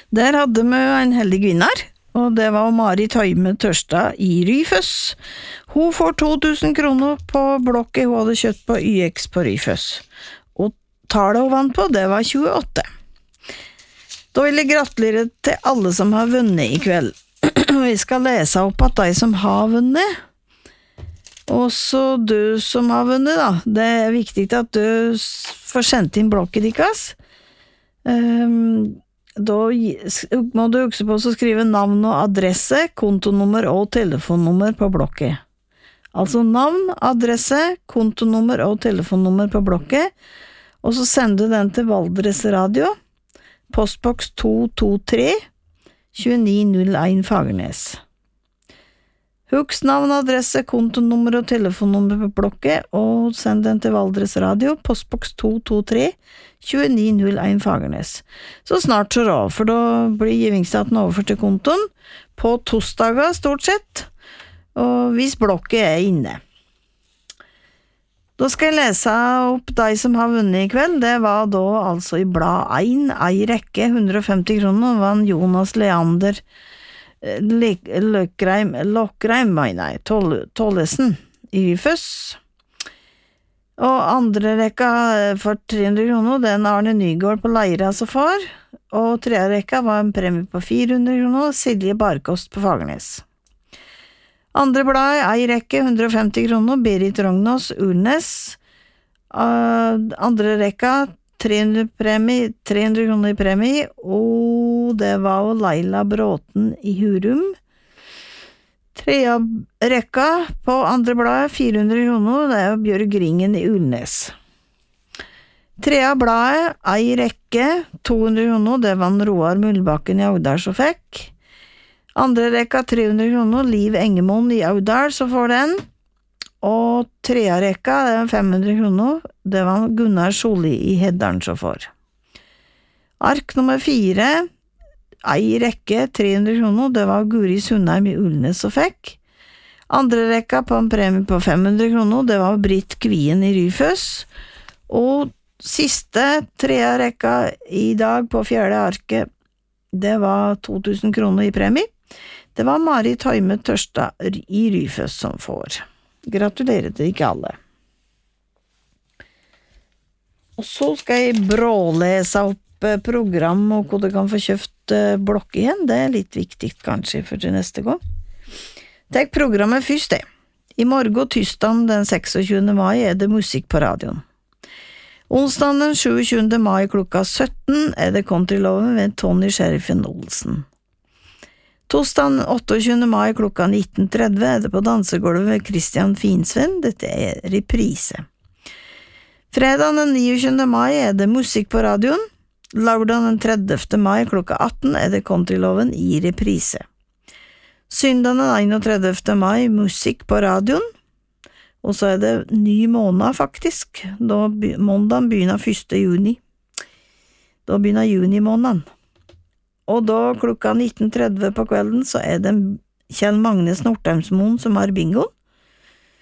Der hadde vi en heldig vinner, og det var Marit Høyme Tørstad i Ryføs. Hun får 2000 kroner på blokket hun hadde kjøpt på YX på Ryføs. Og tallet hun vant på, det var 28. Da vil jeg gratulere til alle som har vunnet i kveld. Vi skal lese opp at de som har vunnet. Og så du som har vunnet da. Det er viktig at du får sendt inn blokket dikkes. Da må du huske på å skrive navn og adresse, kontonummer og telefonnummer på blokket. Altså navn, adresse, kontonummer og telefonnummer på blokket, og så sender du den til Valdres Radio, postboks 223, 2901 Fagernes. Husk navn, adresse, kontonummer og telefonnummer på blokket, og send den til Valdres Radio, postboks 223, 2901 Fagernes. Så snart så da, for da blir gevinstaten overført til kontoen, på torsdager stort sett, og hvis blokket er inne. Da skal jeg lese opp de som har vunnet i kveld. Det var da altså i blad 1, ei rekke, 150 kroner, var Jonas Leander Lokreim, mener jeg, Tollesen i Ryføs. Og andre rekka for 300 kroner, den Arne Nygaard på Leira så får, og tredje rekka var en premie på 400 kroner, Silje Barkost på Fagernes. Andre blad, ei rekke, 150 kroner, Berit Rognås, Urnes. Andre rekka, 300 kroner i premie, og det var jo Leila Bråten i Hurum. Tredje rekka på andre bladet, 400 kroner, det er Bjørg Ringen i Ulnes. Tredje bladet, ei rekke, 200 kroner, det var Roar Mullbakken i Audal som fikk. Andre rekka 300 kroner, Liv Engemoen i Audal så får den, og tredje rekka det var 500 kroner, det var Gunnar Solli i Heddaren så får. Ark nummer 4, ei rekke 300 kroner, det var Guri Sundheim i Ulnes som fikk. Andre rekka på en premie på 500 kroner, det var Britt Kvien i Ryføs, og siste tredje rekka i dag på fjerde arket, det var 2000 kroner i premie. Det var Marit Høyme Tørstad i Ryføs som får. Gratulerer til ikke alle. Og så skal jeg brålese opp program og hvor du kan få kjøpt blokk igjen. Det er litt viktig kanskje for til neste gang. Takk programmet først det. I morgen tirsdag den 26. mai er det musikk på radioen. Onsdag den 27. mai klokka 17 er det countryloven ved Tony Sheriffen Olsen. Torsdag 28. mai klokka 19.30 er det på dansegulvet ved Christian Finsven, dette er reprise. Fredag den 29. mai er det musikk på radioen, lørdag den 30. mai klokka 18 er det countryloven i reprise. Søndag den 31. mai musikk på radioen, og så er det ny måned faktisk, da måndagen begynner 1. juni. Da begynner juni-måneden. Og da klokka 19.30 på kvelden så er det Kjell Magne Snortheimsmoen som har bingo.